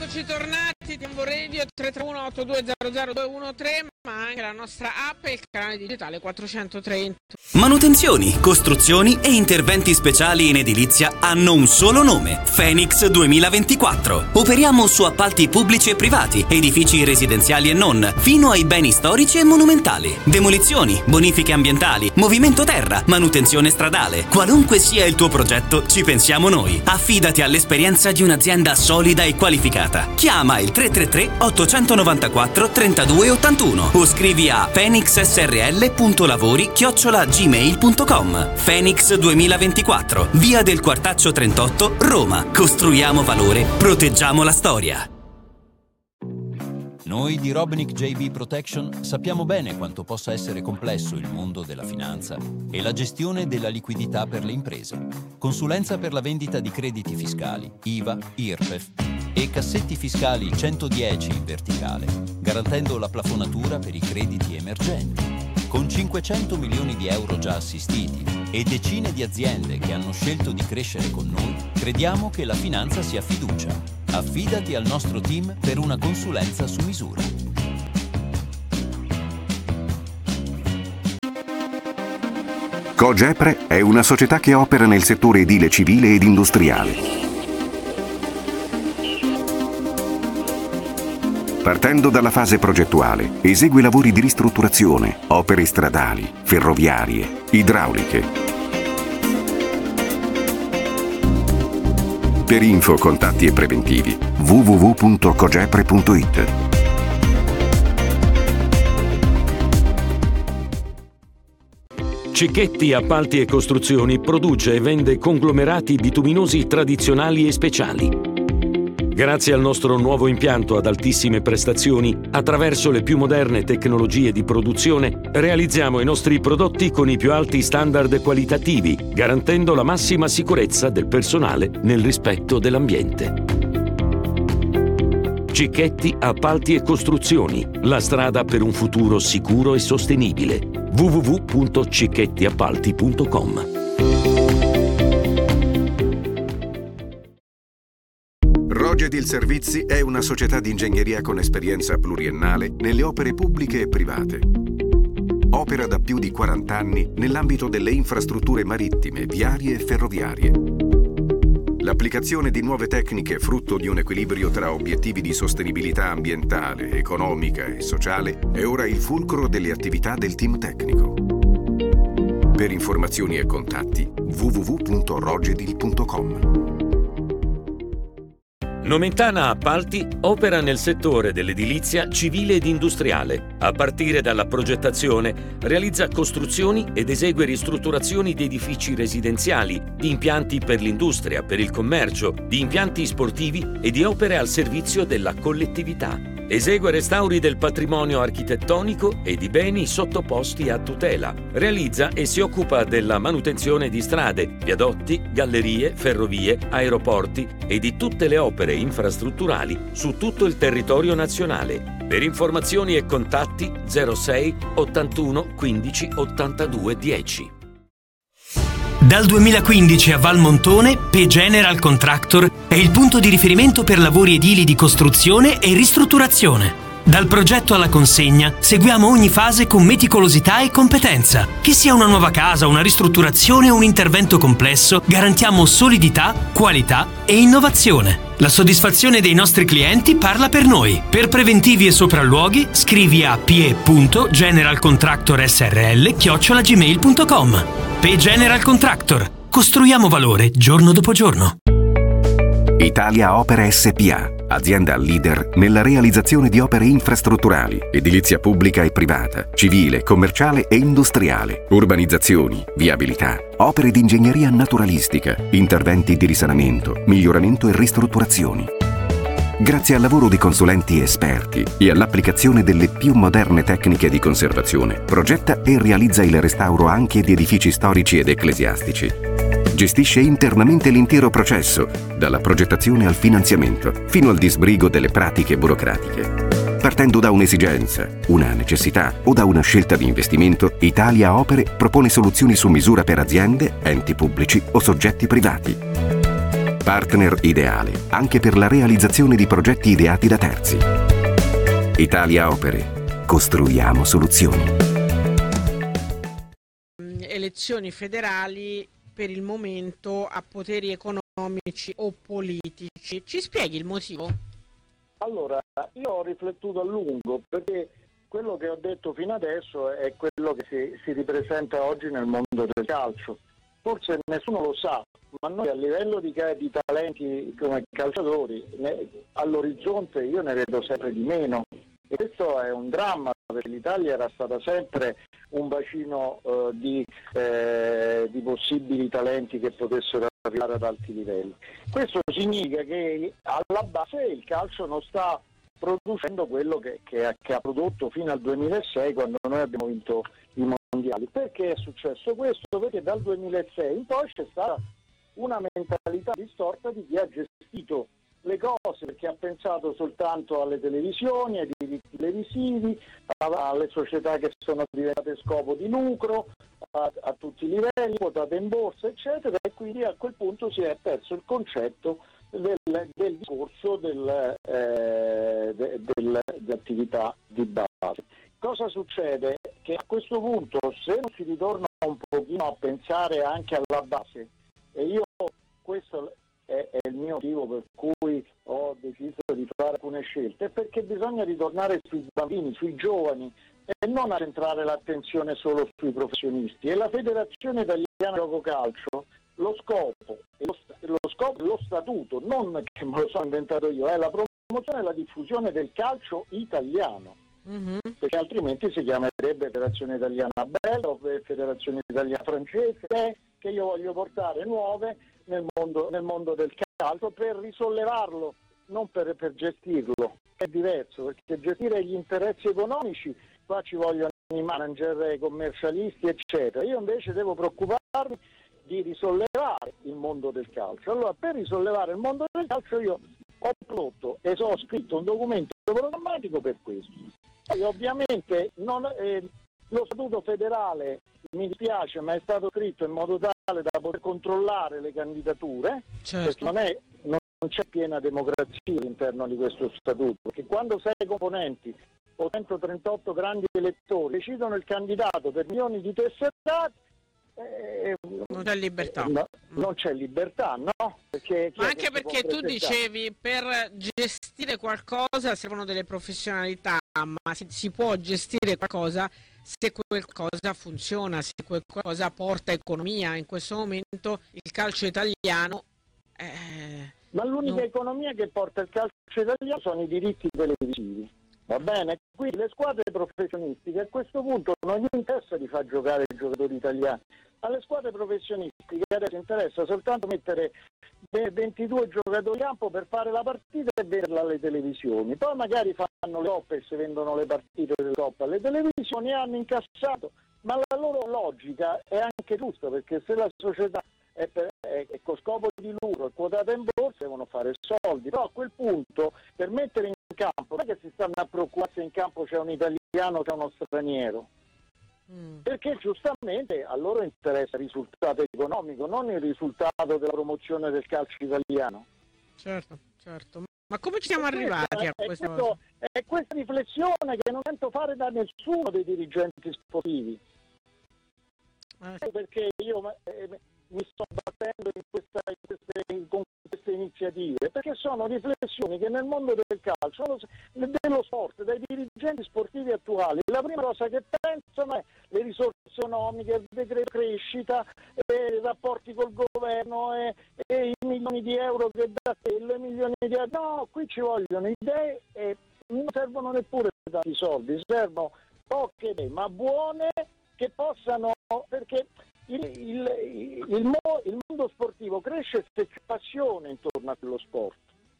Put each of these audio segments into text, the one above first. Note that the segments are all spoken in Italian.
Eccoci tornati, Tempo Radio 331-8200-213, ma anche la nostra app e il canale digitale 430. Manutenzioni, costruzioni e interventi speciali in edilizia hanno un solo nome: Phoenix 2024. Operiamo su appalti pubblici e privati, edifici residenziali e non, fino ai beni storici e monumentali. Demolizioni, bonifiche ambientali, movimento terra, manutenzione stradale. Qualunque sia il tuo progetto, ci pensiamo noi. Affidati all'esperienza di un'azienda solida e qualificata. Chiama il 333-894-3281 o scrivi a phoenixsrl.lavori@gmail.com. Phoenix 2024, via del Quartaccio 38, Roma. Costruiamo valore, proteggiamo la storia. Noi di Robnick JB Protection sappiamo bene quanto possa essere complesso il mondo della finanza e la gestione della liquidità per le imprese. Consulenza per la vendita di crediti fiscali, IVA, IRPEF e cassetti fiscali 110 in verticale, garantendo la plafonatura per i crediti emergenti. Con 500 milioni di euro già assistiti e decine di aziende che hanno scelto di crescere con noi, crediamo che la finanza sia fiducia. Affidati al nostro team per una consulenza su misura. Cogepre è una società che opera nel settore edile civile ed industriale. Partendo dalla fase progettuale, esegue lavori di ristrutturazione, opere stradali, ferroviarie, idrauliche. Per info, contatti e preventivi www.cogepre.it. Cicchetti Appalti e Costruzioni produce e vende conglomerati bituminosi tradizionali e speciali. Grazie al nostro nuovo impianto ad altissime prestazioni, attraverso le più moderne tecnologie di produzione, realizziamo i nostri prodotti con i più alti standard qualitativi, garantendo la massima sicurezza del personale nel rispetto dell'ambiente. Cicchetti Appalti e Costruzioni, la strada per un futuro sicuro e sostenibile. www.cicchettiappalti.com. Rogedil Servizi è una società di ingegneria con esperienza pluriennale nelle opere pubbliche e private. Opera da più di 40 anni nell'ambito delle infrastrutture marittime, viarie e ferroviarie. L'applicazione di nuove tecniche frutto di un equilibrio tra obiettivi di sostenibilità ambientale, economica e sociale è ora il fulcro delle attività del team tecnico. Per informazioni e contatti www.rogedil.com. Nomentana Appalti opera nel settore dell'edilizia civile ed industriale. A partire dalla progettazione, realizza costruzioni ed esegue ristrutturazioni di edifici residenziali, di impianti per l'industria, per il commercio, di impianti sportivi e di opere al servizio della collettività. Esegue restauri del patrimonio architettonico e di beni sottoposti a tutela. Realizza e si occupa della manutenzione di strade, viadotti, gallerie, ferrovie, aeroporti e di tutte le opere infrastrutturali su tutto il territorio nazionale. Per informazioni e contatti 06 81 15 82 10. Dal 2015 a Valmontone, P General Contractor è il punto di riferimento per lavori edili di costruzione e ristrutturazione. Dal progetto alla consegna seguiamo ogni fase con meticolosità e competenza. Che sia una nuova casa, una ristrutturazione o un intervento complesso, garantiamo solidità, qualità e innovazione. La soddisfazione dei nostri clienti parla per noi. Per preventivi e sopralluoghi scrivi a pie.generalcontractorsrl@gmail.com. P General Contractor. Costruiamo valore giorno dopo giorno. Italia Opere SPA, azienda leader nella realizzazione di opere infrastrutturali, edilizia pubblica e privata, civile, commerciale e industriale, urbanizzazioni, viabilità, opere di ingegneria naturalistica, interventi di risanamento, miglioramento e ristrutturazioni. Grazie al lavoro di consulenti esperti e all'applicazione delle più moderne tecniche di conservazione, progetta e realizza il restauro anche di edifici storici ed ecclesiastici. Gestisce internamente l'intero processo, dalla progettazione al finanziamento, fino al disbrigo delle pratiche burocratiche. Partendo da un'esigenza, una necessità o da una scelta di investimento, Italia Opere propone soluzioni su misura per aziende, enti pubblici o soggetti privati. partner ideale anche per la realizzazione di progetti ideati da terzi. Italia Opere. Costruiamo soluzioni. Elezioni federali per il momento a poteri economici o politici. Ci spieghi il motivo? Allora, io ho riflettuto a lungo perché quello che ho detto fino adesso è quello che si ripresenta oggi nel mondo del calcio. Forse nessuno lo sa, ma noi a livello di talenti come calciatori all'orizzonte io ne vedo sempre di meno, e questo è un dramma perché l'Italia era stata sempre un bacino di possibili talenti che potessero arrivare ad alti livelli. Questo significa che alla base il calcio non sta producendo quello che ha prodotto fino al 2006, quando noi abbiamo vinto i mondiali. Perché è successo questo? Perché dal 2006 in poi c'è stata una mentalità distorta di chi ha gestito le cose, perché ha pensato soltanto alle televisioni, ai diritti televisivi, alle società che sono diventate scopo di lucro, a tutti i livelli, quotate in borsa, eccetera, e quindi a quel punto si è perso il concetto del discorso dell'attività di base. Cosa succede? Che a questo punto, se non si ritorna un pochino a pensare anche alla base, e io questo è il mio motivo per cui ho deciso di fare alcune scelte, perché bisogna ritornare sui bambini, sui giovani, e non a centrare l'attenzione solo sui professionisti. E la Federazione Italiana Gioco Calcio, lo scopo e lo statuto, non che me lo sono inventato io, è la promozione e la diffusione del calcio italiano, perché altrimenti si chiamerebbe Federazione Italiana Bella o Federazione Italiana Francese, che io voglio portare nuove nel mondo del calcio per risollevarlo, non per gestirlo. È diverso, perché gestire gli interessi economici, qua ci vogliono i manager, i commercialisti, eccetera. Io invece devo preoccuparmi di risollevare il mondo del calcio. Allora, per risollevare il mondo del calcio io ho prodotto e ho scritto un documento programmatico per questo. E ovviamente lo statuto federale, mi dispiace, ma è stato scritto in modo tale da poter controllare le candidature, perché non c'è piena democrazia all'interno di questo statuto, perché quando 6 componenti o 138 grandi elettori decidono il candidato per milioni di tesserati, non c'è libertà. Non c'è libertà, no? Ma anche perché tu dicevi, per gestire qualcosa servono delle professionalità, ma si può gestire qualcosa se qualcosa funziona, se qualcosa porta economia. In questo momento il calcio italiano ma l'unica economia che porta il calcio italiano sono i diritti televisivi, va bene? Quindi le squadre professionistiche a questo punto non gli interessa di far giocare i giocatori italiani. Alle squadre professionistiche adesso interessa soltanto mettere 22 giocatori in campo per fare la partita e vederla alle televisioni. Poi magari fanno le coppe e si vendono le partite delle coppe alle televisioni e hanno incassato, ma la loro logica è anche giusta, perché se la società è con scopo di lucro, è quotata in borsa, devono fare soldi. Però a quel punto, per mettere in campo, non è che si stanno a preoccupare se in campo c'è un italiano o c'è uno straniero, perché giustamente a loro interessa il risultato economico, non il risultato della promozione del calcio italiano. Certo. Ma come ci siamo arrivati a questa cosa? È questa riflessione che non sento fare da nessuno dei dirigenti sportivi. Perché io mi sto battendo con queste iniziative, perché sono riflessioni che nel mondo del calcio, dello sport, dai dirigenti sportivi attuali, la prima cosa che pensano è le risorse economiche, il decreto crescita, i rapporti col governo, e i milioni di euro che dà quello, i milioni di euro. No, qui ci vogliono idee e non servono neppure tanti soldi, servono poche idee, ma buone, che possano, perché il mondo sportivo cresce se c'è passione intorno a quello sport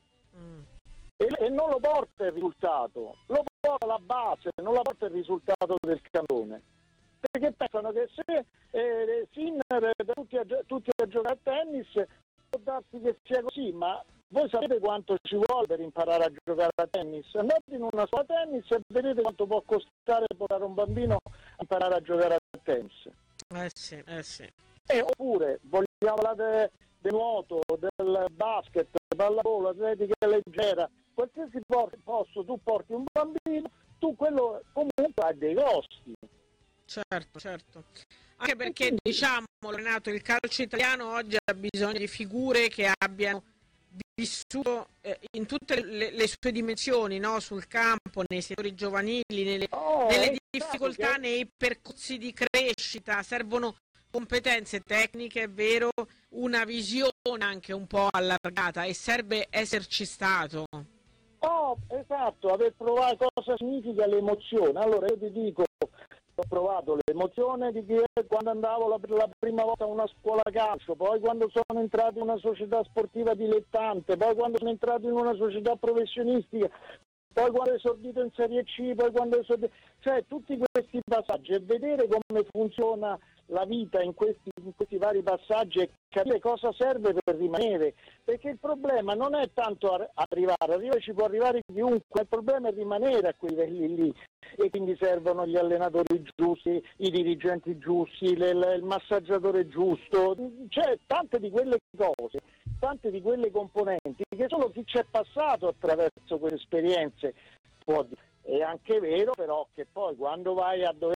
e non lo porta il risultato, lo porta la base, non lo porta il risultato del campione, perché pensano che se Sinner tutti a giocare a tennis può darsi che sia così, ma voi sapete quanto ci vuole per imparare a giocare a tennis? Andate in una scuola tennis e vedete quanto può costare portare un bambino a imparare a giocare a tennis. Sì. Oppure voglio abbiamo parlato del nuoto, del basket, pallavolo, atletica leggera, qualsiasi posto tu porti un bambino, tu quello comunque ha dei costi. Certo. Anche perché, diciamo, Renato, il calcio italiano oggi ha bisogno di figure che abbiano vissuto in tutte le sue dimensioni, no? Sul campo, nei settori giovanili, nelle difficoltà, nei percorsi di crescita. Servono competenze tecniche, è vero, una visione anche un po' allargata, e serve esserci stato. Esatto, aver provato cosa significa l'emozione. Allora io ti dico, ho provato l'emozione di quando andavo per la prima volta a una scuola calcio, poi quando sono entrato in una società sportiva dilettante, poi quando sono entrato in una società professionistica, poi quando ho esordito in Serie C, poi quando ho esordito... Cioè tutti questi passaggi, e vedere come funziona la vita in questi vari passaggi e capire cosa serve per rimanere, perché il problema non è tanto arrivare, ci può arrivare chiunque, il problema è rimanere a quei livelli lì, e quindi servono gli allenatori giusti, i dirigenti giusti, il massaggiatore giusto, cioè tante di quelle cose, tante di quelle componenti che solo chi ci è passato attraverso quelle esperienze può dire. È anche vero però che poi quando vai a dover